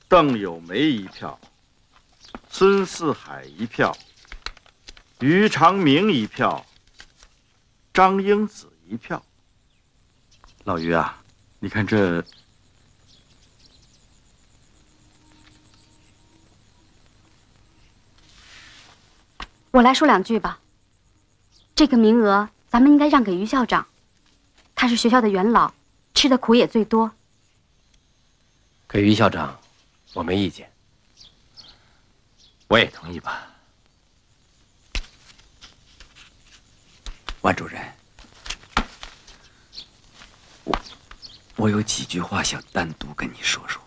邓有梅1票，孙四海1票，于长明1票，张英子1票。老于啊，你看这。 我来说2句吧。这个名额咱们应该让给于校长，他是学校的元老，吃的苦也最多。 给于校长，我没意见。 我也同意吧。 万主任，我有几句话想单独跟你说说。